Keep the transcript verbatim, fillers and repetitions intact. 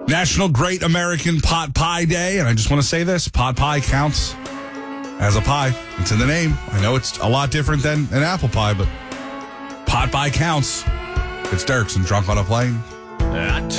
National Great American Pot Pie Day, and I just want to say this, pot pie counts as a pie. It's in the name. I know it's a lot different than an apple pie, but pot pie counts. It's Dirks and Drunk on a Plane. That